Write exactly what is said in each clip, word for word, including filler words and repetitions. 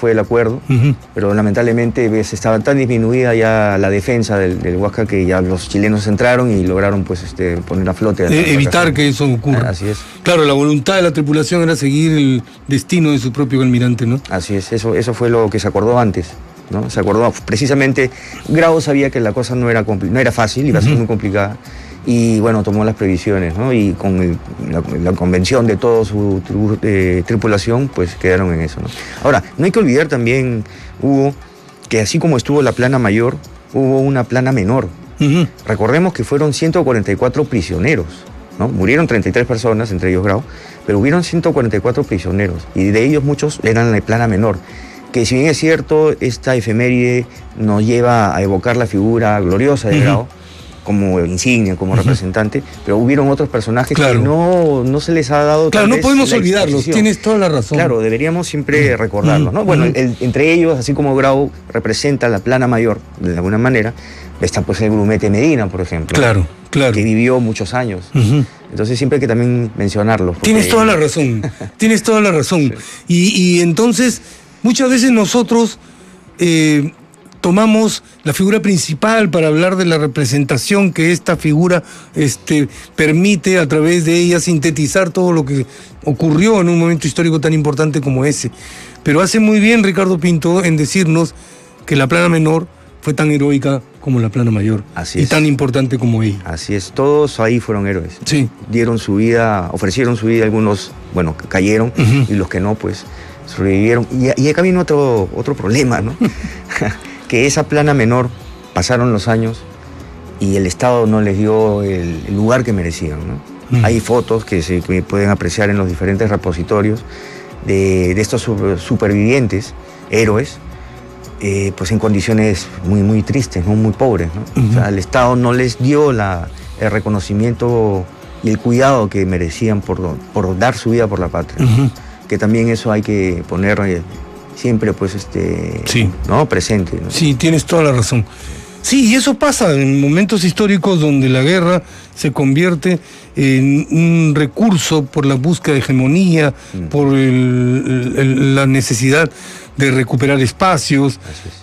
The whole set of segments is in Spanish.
fue el acuerdo, uh-huh. pero lamentablemente ves, estaba tan disminuida ya la defensa del, del Huáscar que ya los chilenos entraron y lograron pues este poner a flote. Eh, evitar que eso ocurra. Así es. Claro, la voluntad de la tripulación era seguir el destino de su propio almirante, ¿no? Así es, eso, eso fue lo que se acordó antes, ¿no? Se acordó, precisamente, Grau sabía que la cosa no era, no era fácil, iba a ser uh-huh. muy complicada. Y bueno, tomó las previsiones, ¿no? Y con el, la, la convención de toda su tri, eh, tripulación, pues quedaron en eso, ¿no? Ahora, no hay que olvidar también, Hugo, que así como estuvo la plana mayor, hubo una plana menor. Uh-huh. Recordemos que fueron ciento cuarenta y cuatro prisioneros, ¿no? Murieron treinta y tres personas, entre ellos Grau, pero hubieron ciento cuarenta y cuatro prisioneros, y de ellos muchos eran la plana menor. Que si bien es cierto, esta efeméride nos lleva a evocar la figura gloriosa de uh-huh. Grau, como insignia, como uh-huh. representante, pero hubieron otros personajes claro. que no, no se les ha dado... Claro, no podemos olvidarlos, tienes toda la razón. Claro, deberíamos siempre uh-huh. recordarlos, ¿no? Bueno, uh-huh. el, entre ellos, así como Grau representa la plana mayor, de alguna manera, está pues el Grumete Medina, por ejemplo. Claro, claro. Que vivió muchos años. Uh-huh. Entonces siempre hay que también mencionarlos. Porque... Tienes toda la razón, tienes toda la razón. Sí. Y, y entonces, muchas veces nosotros... Eh, tomamos la figura principal para hablar de la representación que esta figura este, permite a través de ella sintetizar todo lo que ocurrió en un momento histórico tan importante como ese. Pero hace muy bien Ricardo Pinto en decirnos que la plana menor fue tan heroica como la plana mayor. Así y es. tan importante como ella. Así es, todos ahí fueron héroes. Sí. Dieron su vida, ofrecieron su vida, algunos, bueno, cayeron, uh-huh. y los que no, pues, sobrevivieron. Y, y acá vino otro, otro problema, ¿no? Que esa plana menor, pasaron los años y el Estado no les dio el, el lugar que merecían, ¿no? Mm. Hay fotos que se que pueden apreciar en los diferentes repositorios de, de estos supervivientes, héroes, eh, pues en condiciones muy, muy tristes, ¿no? Muy pobres, ¿no? Uh-huh. O sea, el Estado no les dio la, el reconocimiento y el cuidado que merecían por, por dar su vida por la patria. Uh-huh. Que también eso hay que poner... Eh, siempre pues este sí. ¿no? presente, ¿no? Sí, tienes toda la razón. Sí, y eso pasa en momentos históricos donde la guerra se convierte en un recurso por la búsqueda de hegemonía, mm. por el, el, la necesidad de recuperar espacios.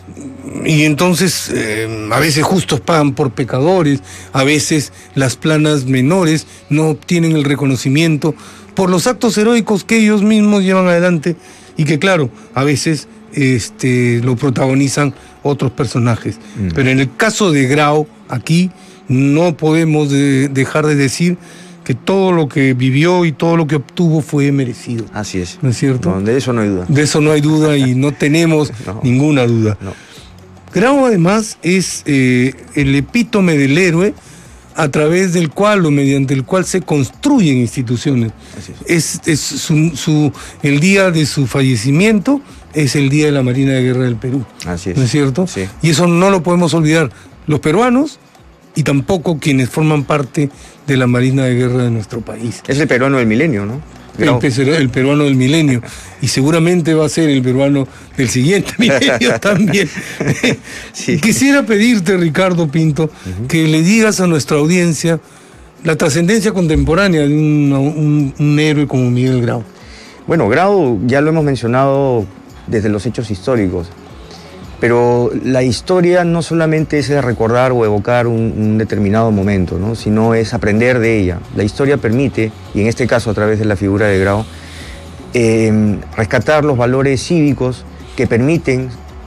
Y entonces eh, a veces justos pagan por pecadores, a veces las planas menores no obtienen el reconocimiento por los actos heroicos que ellos mismos llevan adelante. Y que claro, a veces este, lo protagonizan otros personajes. Mm. Pero en el caso de Grau, aquí no podemos de, dejar de decir que todo lo que vivió y todo lo que obtuvo fue merecido. Así es. ¿No es cierto? No, de eso no hay duda. De eso no hay duda y no tenemos no. ninguna duda. No. Grau además es eh, el epítome del héroe a través del cual o mediante el cual se construyen instituciones. Es, es su, su, el día de su fallecimiento es el día de la Marina de Guerra del Perú. Así es. ¿No es cierto? Sí. Y eso no lo podemos olvidar los peruanos y tampoco quienes forman parte de la Marina de Guerra de nuestro país. Es el peruano del milenio, ¿no? El, el peruano del milenio. Y seguramente va a ser el peruano del siguiente milenio también. Sí. Quisiera pedirte, Ricardo Pinto, uh-huh. que le digas a nuestra audiencia la trascendencia contemporánea de un, un, un héroe como Miguel Grau. Bueno, Grau ya lo hemos mencionado desde los hechos históricos, pero la historia no solamente es recordar o evocar un, un determinado momento, ¿no? Sino es aprender de ella. La historia permite, y en este caso a través de la figura de Grau, eh, rescatar los valores cívicos que permiten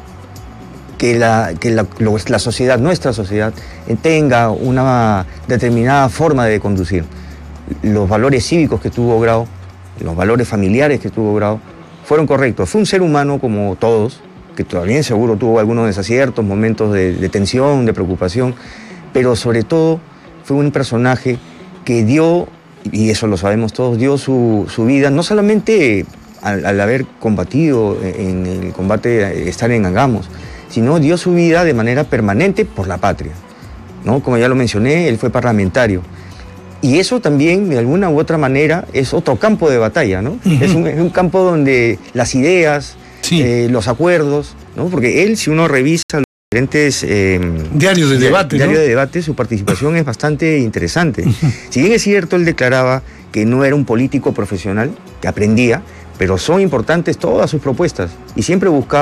que, la, que la, la sociedad, nuestra sociedad, tenga una determinada forma de conducir. Los valores cívicos que tuvo Grau, los valores familiares que tuvo Grau, fueron correctos. Fue un ser humano como todos, que todavía seguro tuvo algunos desaciertos, momentos de, de tensión, de preocupación, pero sobre todo fue un personaje que dio, y eso lo sabemos todos, dio su, su vida, no solamente al, al haber combatido en el combate, estar en Angamos, sino dio su vida de manera permanente por la patria, ¿no? Como ya lo mencioné, él fue parlamentario. Y eso también, de alguna u otra manera, es otro campo de batalla, ¿no? Uh-huh. Es un, es un campo donde las ideas, sí. eh, los acuerdos, ¿no? Porque él, si uno revisa los diferentes... Eh, diarios de debate, Diario ¿no? de debate, su participación es bastante interesante. Uh-huh. Si bien es cierto, él declaraba que no era un político profesional, que aprendía, pero son importantes todas sus propuestas, y siempre buscaba